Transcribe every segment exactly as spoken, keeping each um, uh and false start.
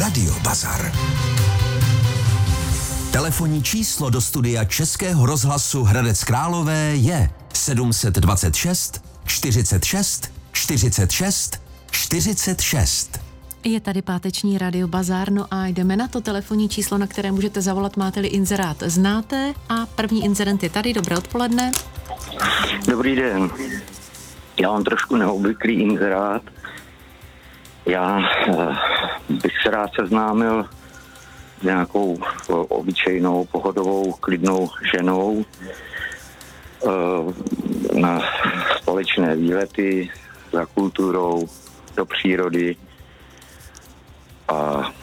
Radio Bazar. Telefonní číslo do studia Českého rozhlasu Hradec Králové je sedm set dvacet šest čtyřicet šest čtyřicet šest čtyřicet šest. Je tady páteční Radio Bazar, no a jdeme na to telefonní číslo, na které můžete zavolat, máte-li inzerát znáte. A první inzerent je tady, dobré odpoledne. Dobrý den. Já mám trošku neobvyklý inzerát. Já eh, bych se rád seznámil s nějakou eh, obyčejnou, pohodovou, klidnou ženou eh, na společné výlety za kulturou, do přírody. A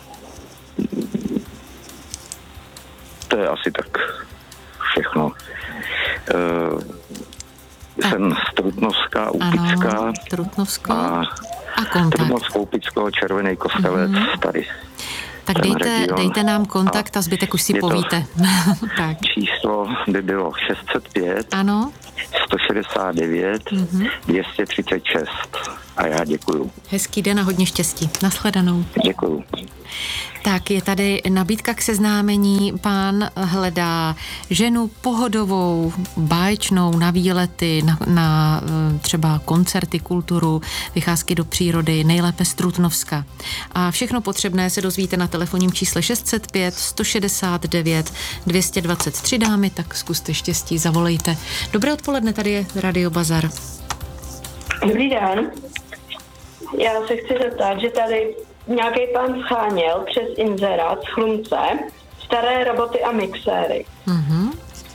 to je asi tak všechno. Uh, jsem z Trutnovska, Úpicka. Ano, Trutnovsko. A, a kontakt. Trutnovsko, Úpicko, Červený Kostelec, mm-hmm. tady. Tak dejte, dejte nám kontakt a, a zbytek už si povíte. Tak. Číslo by bylo šest set pět, ano. sto šedesát devět, mm-hmm. dvě stě třicet šest. A já děkuju. Hezký den a hodně štěstí. Nashledanou. Děkuju. Tak je tady nabídka k seznámení. Pán hledá ženu pohodovou, báječnou na výlety, na, na třeba koncerty, kulturu, vycházky do přírody, nejlépe z Trutnovska. A všechno potřebné se dozvíte na telefonním čísle šest set pět sto šedesát devět dvě stě dvacet tři, dámy, tak zkuste štěstí, zavolejte. Dobré odpoledne, tady je Radio Bazar. Dobrý den. Já se chci zeptat, že tady nějaký pán scháněl přes inzerát z Chlumce staré roboty a mixéry. Mm-hmm.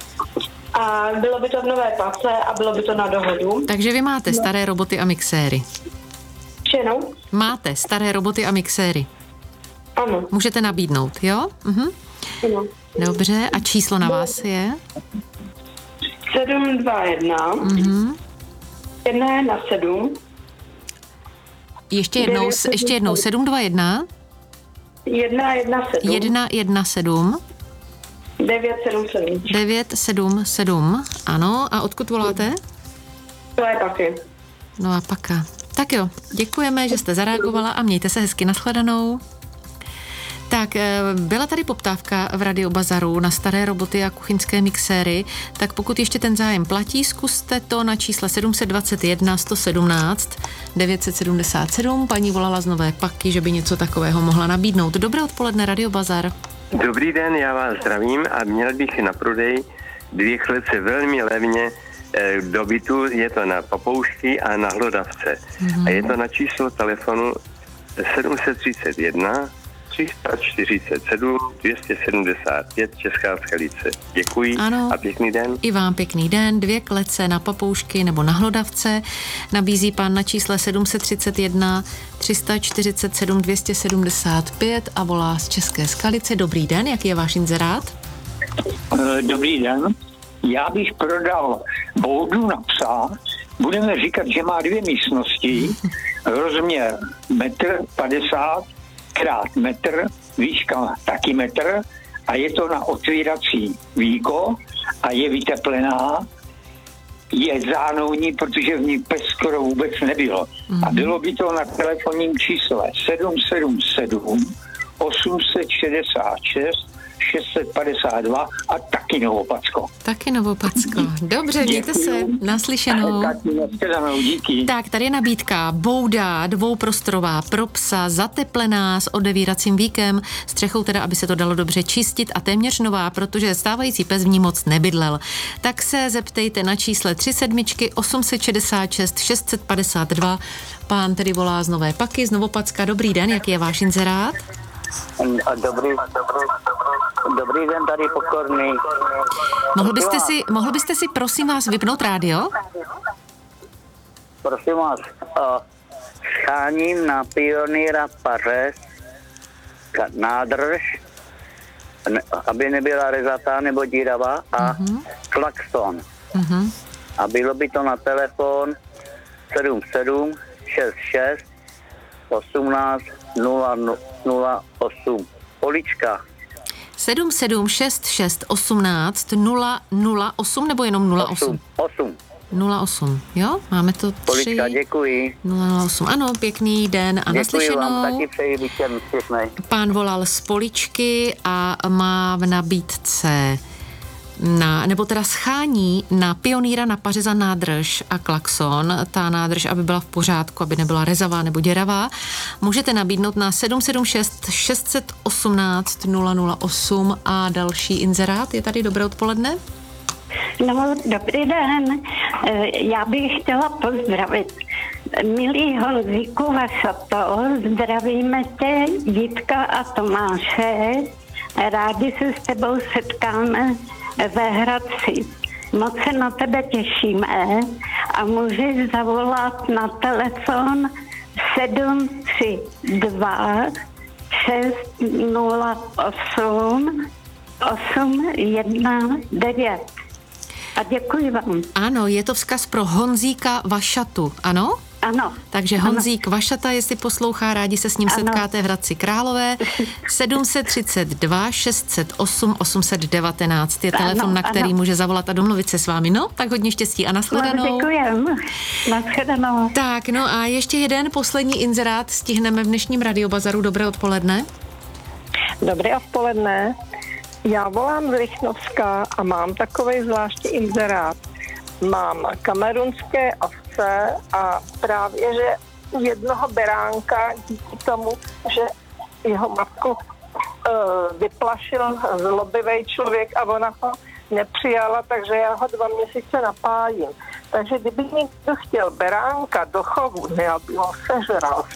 A bylo by to v Nové Pace a bylo by to na dohodu. Takže vy máte no. staré roboty a mixéry. Čenou? Máte staré roboty a mixéry. Ano. Můžete nabídnout, jo? Mhm. Ano. Dobře, a číslo na vás je? sedm dva jedna. Mhm. jedna jedna sedm. Ještě jednou, ještě jednou, sedm dva jedna. jedna jedna sedm. jedna jedna sedm. devět sedm sedm. devět sedm sedm, ano. A odkud voláte? To je taky. No a paka. Tak jo, děkujeme, že jste zareagovala a mějte se hezky, nashledanou. Tak, byla tady poptávka v Radio Bazaru na staré roboty a kuchyňské mixéry, tak pokud ještě ten zájem platí, zkuste to na čísle sedm set dvacet jedna sto sedmnáct devět set sedmdesát sedm. Paní volala z Nové Paky, že by něco takového mohla nabídnout. Dobré odpoledne, Radio Bazar. Dobrý den, já vás zdravím a měl bych na prodej dvě chlece velmi levně do bytu, je to na Papoušky a na Hlodavce. Mm-hmm. A je to na číslo telefonu sedm set třicet jedna tři sta čtyřicet sedm dvě stě sedmdesát pět Česká Skalice. Děkuji ano, a pěkný den. I vám pěkný den. Dvě klece na Papoušky nebo na Hlodavce nabízí pán na čísle sedm set třicet jedna tři sta čtyřicet sedm dvě stě sedmdesát pět a volá z České Skalice. Dobrý den, jaký je váš inzerát? Dobrý den. Já bych prodal boudu na psa. Budeme říkat, že má dvě místnosti, rozměr metr padesát krát metr, výška taky metr a je to na otvírací víko a je vyteplená, je zánoutní, protože v ní pes skoro vůbec nebylo. Mm-hmm. A bylo by to na telefonním čísle sedm sedm sedm osm set šedesát šest šest set padesát dva a taky Novopacko. Taky Novopacko. Dobře, mějte se. Naslyšenou. Díky. Tak, tady je nabídka. Bouda, dvouprostorová pro psa, zateplená s odevíracím víkem, střechou teda, aby se to dalo dobře čistit a téměř nová, protože stávající pes v ní moc nebydlel. Tak se zeptejte na čísle tři sedmičky osm set šedesát šest šest set padesát dva. Pán tedy volá z Nové Paky, z Novopacka. Dobrý den, jaký je váš inzerát? Dobrý, dobrý, dobrý den, tady Pokorný. Mohl byste si, mohl byste si prosím vás vypnout rádio? Prosím vás, uh, scháním na Pionýra Pařez nádrž, ne, aby nebyla rezatá nebo díravá a uh-huh. klaxon. Uh-huh. A bylo by to na telefon sedm sedm šest šest osmnáct nula nula osm. Polička. sedm sedm šest šest osmnáct nula nula osm nebo jenom nula osm? osm. nula osm, jo? Máme to tři. Polička, děkuji. nula nula osm, ano, pěkný den a Děkuji naslyšenou. vám, taky přeji víkend pěkný. Pán volal z Poličky a má v nabídce na, nebo teda schání na Pionýra na Pařeza nádrž a klakson. Ta nádrž, aby byla v pořádku, aby nebyla rezavá nebo děravá, můžete nabídnout na sedm sedm šest šest jedna osm nula nula osm a další inzerát. Je tady, dobré odpoledne. No, dobrý den. Já bych chtěla pozdravit. Milý Honzíku Vašato, zdravíme tě, Jitka a Tomáše. Rádi se s tebou setkáme ve Hradci. Moc se na tebe těšíme a můžeš zavolat na telefon sedm tři dva šest nula osm osm jedna devět. A děkuji vám. Ano, je to vzkaz pro Honzíka Vašatu, ano? Ano. Takže Honzík ano. Vašata, jestli poslouchá, rádi se s ním ano. setkáte v Hradci Králové. sedm tři dva šest set osm osm set devatenáct je telefon, ano, na který ano. může zavolat a domluvit se s vámi. No, tak hodně štěstí a nashledanou. No, děkujem. Nashledanou. Tak, no a ještě jeden poslední inzerát stihneme v dnešním Radiobazaru. Dobré odpoledne. Dobré odpoledne. Já volám z Rychnovska a mám takovej zvláštní inzerát. Mám kamerunské ovce a právě, že u jednoho beránka díky tomu, že jeho matku uh, vyplašil zlobivý člověk a ona ho nepřijala, takže já ho dva měsíce napájím. Takže kdyby někdo chtěl beránka do chovu, ne aby ho sežral,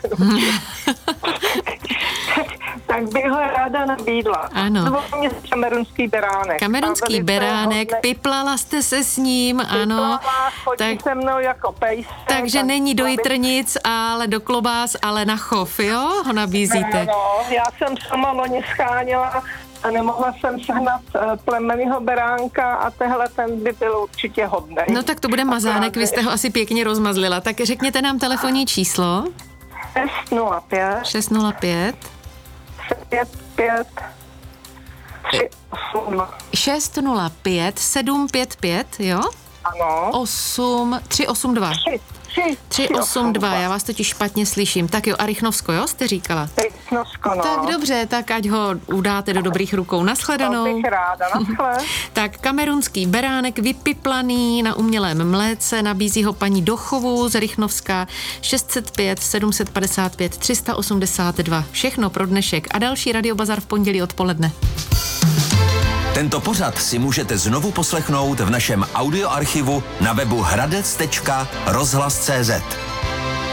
tak bych ho ráda nabídla. Ano. Dvou mě kamerunský beránek. Kamerunský beránek, hodne... piplala jste se s ním, ano. Chodí tak... se mnou jako pejsek. Takže tak není do jitrnic, ale do klobás, ale na chov, jo? Ho nabízíte. No, no, já jsem sama loni scháněla a nemohla jsem sehnat plemenýho beránka a tehle ten by byl určitě hodný. No tak to bude mazánek, vy jste ho asi pěkně rozmazlila. Tak řekněte nám telefonní číslo. šest nula pět šest nula pět pět pět tři osm šest nula pět sedm pět pět, jo? Ano. osm tři osm dva tři osm dva, já vás totiž špatně slyším. Tak jo, a Rychnovsko, jo, jste říkala? Rychnovsko, no. Tak dobře, tak ať ho udáte do dobrých rukou. Nashledanou. To bych ráda, naschle. Tak kamerunský beránek vypiplaný na umělém mléce, nabízí ho paní Dochovu z Rychnovska šest set pět sedm set padesát pět tři sta osmdesát dva. Všechno pro dnešek a další Radiobazar v pondělí odpoledne. Tento pořad si můžete znovu poslechnout v našem audioarchivu na webu hradec tečka rozhlas tečka cé zet.